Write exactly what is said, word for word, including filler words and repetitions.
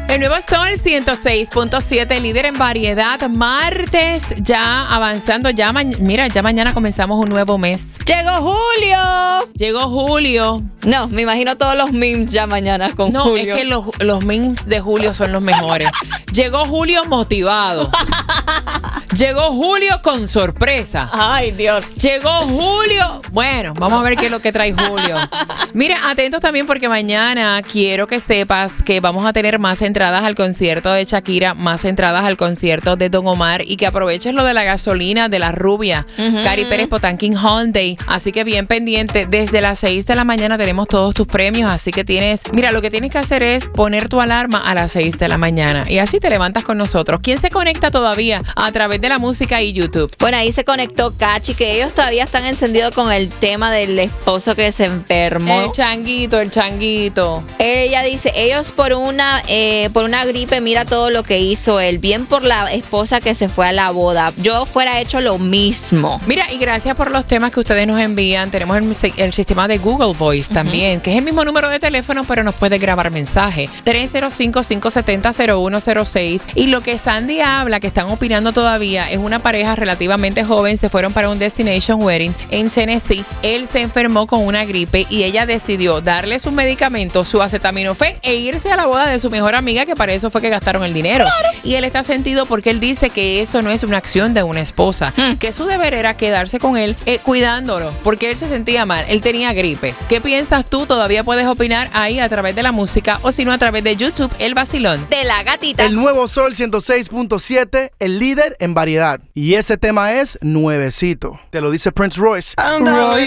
El nuevo Sol ciento seis punto siete, líder en variedad. Martes, ya avanzando. Ya ma- Mira, ya mañana comenzamos un nuevo mes. ¡Llegó Julio! Llegó Julio. No, me imagino todos los memes ya mañana con no, Julio. No, es que los, los memes de Julio son los mejores. Llegó Julio motivado. Llegó Julio con sorpresa. Ay, Dios. Llegó Julio. Bueno, vamos a ver qué es lo que trae Julio. Mira, atentos también porque mañana quiero que sepas que vamos a tener más entradas al concierto de Shakira, más entradas al concierto de Don Omar y que aproveches lo de la gasolina de la rubia, uh-huh. Cari Pérez Potanquín Hyundai. Así que bien pendiente, desde las seis de la mañana tenemos todos tus premios, así que tienes, mira, lo que tienes que hacer es poner tu alarma a las seis de la mañana y así te levantas con nosotros. ¿Quién se conecta todavía a través de la música y YouTube? Bueno, ahí se conectó Cachi, que ellos todavía están encendidos con el tema del esposo que se enfermó. El changuito, el changuito. Ella dice, ellos por una eh, por una gripe, mira todo lo que hizo él. Bien por la esposa que se fue a la boda. Yo fuera hecho lo mismo. Mira, y gracias por los temas que ustedes nos envían. Tenemos el, el sistema de Google Voice también, uh-huh. que es el mismo número de teléfono, pero nos puede grabar mensaje. tres cero cinco, cinco siete cero, cero uno cero seis. Y lo que Sandy habla, que están opinando todavía, es una pareja relativamente joven. Se fueron para un destination wedding en Tennessee. Él se enfermó con una gripe y ella decidió darle su medicamento, su acetaminofén, e irse a la boda de su mejor amiga, que para eso fue que gastaron el dinero. Claro. Y él está sentido porque él dice que eso no es una acción de una esposa, hmm. que su deber era quedarse con él eh, cuidándolo, porque él se sentía mal, él tenía gripe. ¿Qué piensas tú? Todavía puedes opinar ahí a través de la música o si no a través de YouTube, El Vacilón de la Gatita. El nuevo Sol ciento seis punto siete, el líder en variedad. Y ese tema es nuevecito. Te lo dice Prince Royce. Royce.